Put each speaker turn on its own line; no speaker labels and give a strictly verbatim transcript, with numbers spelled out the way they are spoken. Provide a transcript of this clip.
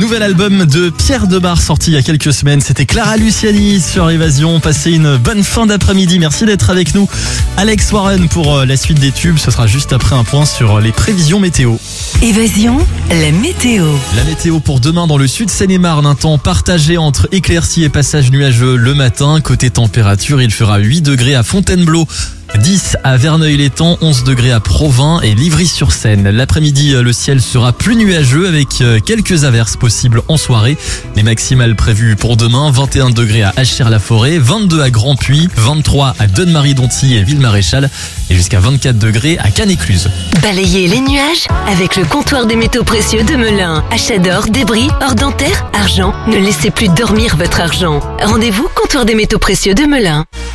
nouvel album de Pierre Demar sorti il y a quelques semaines. C'était Clara Luciani sur Évasion. Passez une bonne fin d'après-midi. Merci d'être avec nous. Alex Warren pour la suite des tubes. Ce sera juste après un point sur les prévisions météo.
Évasion, la météo.
La météo pour demain dans le sud Seine-et-Marne. Un temps partagé entre éclaircies et passages nuageux le matin. Côté température, il fera huit degrés à Fontainebleau, dix à Verneuil-l'Étang, onze degrés à Provins et Livry-sur-Seine. L'après-midi, le ciel sera plus nuageux avec quelques averses possibles en soirée. Les maximales prévues pour demain, vingt et un degrés à Achères-la-Forêt, vingt-deux à Grand-Puy, vingt-trois à Donne-Marie-Dontilly et Ville-Maréchal et jusqu'à vingt-quatre degrés à Cannes-Écluse.
Balayez les nuages avec le comptoir des métaux précieux de Melun. Achat d'or, débris, or dentaire, argent. Ne laissez plus dormir votre argent. Rendez-vous comptoir des métaux précieux de Melun.